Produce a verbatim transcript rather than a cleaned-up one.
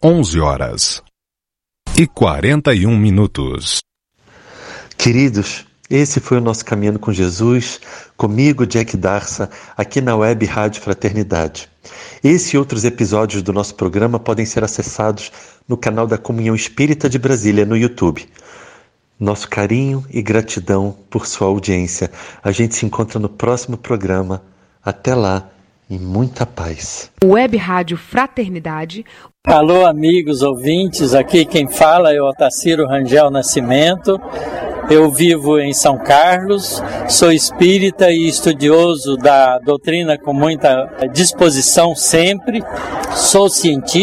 onze horas e quarenta e um minutos. Queridos, esse foi o nosso Caminhando com Jesus, comigo, Jack Darsa, aqui na Web Rádio Fraternidade. Esse e outros episódios do nosso programa podem ser acessados no canal da Comunhão Espírita de Brasília, no YouTube. Nosso carinho e gratidão por sua audiência. A gente se encontra no próximo programa. Até lá, e muita paz. Web Rádio Fraternidade. Alô, amigos ouvintes, aqui quem fala é o Otacílio Rangel Nascimento. Eu vivo em São Carlos, sou espírita e estudioso da doutrina com muita disposição sempre, sou cientista.